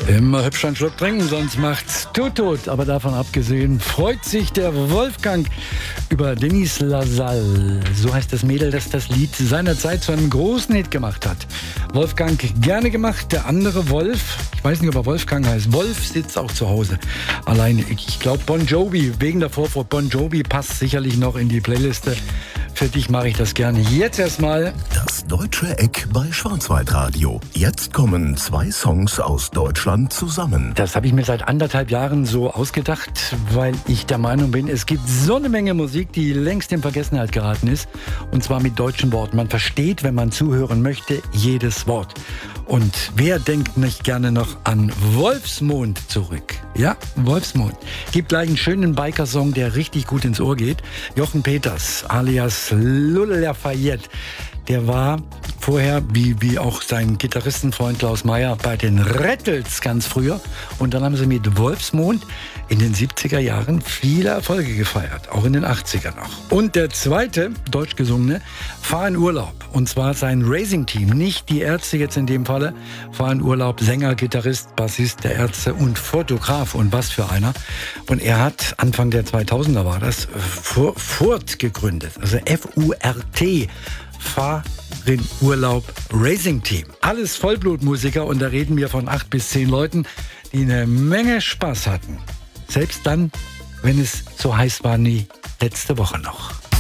Immer hübsch einen Schluck trinken, sonst macht's tot. Aber davon abgesehen freut sich der Wolfgang über Denise Lasalle. So heißt das Mädel, das das Lied seinerzeit zu einem großen Hit gemacht hat. Wolfgang gerne gemacht, der andere Wolf, ich weiß nicht, ob er Wolfgang heißt, Wolf sitzt auch zu Hause alleine. Ich glaube Bon Jovi, wegen der Vorfreude, Bon Jovi passt sicherlich noch in die Playliste. Für dich mache ich das gerne. Jetzt erstmal das Deutsche Eck bei Schwarzwaldradio. Jetzt kommen 2 Songs aus Deutschland zusammen. Das habe ich mir seit 1,5 Jahren so ausgedacht, weil ich der Meinung bin, es gibt so eine Menge Musik, die längst in Vergessenheit geraten ist. Und zwar mit deutschen Worten. Man versteht, wenn man zuhören möchte, jedes Wort. Und wer denkt nicht gerne noch an Wolfsmond zurück? Ja, Wolfsmond. Gibt gleich einen schönen Biker-Song, der richtig gut ins Ohr geht. Jochen Peters, alias Lulle Lafayette. Der war vorher, wie auch sein Gitarristenfreund Klaus Meyer, bei den Rattles ganz früher. Und dann haben sie mit Wolfsmond in den 70er Jahren viele Erfolge gefeiert, auch in den 80er noch. Und der zweite, deutsch gesungene, Fahr in Urlaub. Und zwar sein Racing-Team, nicht die Ärzte jetzt in dem Falle. Fahr in Urlaub, Sänger, Gitarrist, Bassist der Ärzte und Fotograf. Und was für einer. Und er hat, Anfang der 2000er war das, Furt gegründet. Also F-U-R-T. Fahr in Urlaub Racing Team. Alles Vollblutmusiker und da reden wir von 8 bis 10 Leuten, die eine Menge Spaß hatten. Selbst dann, wenn es so heiß war wie letzte Woche noch.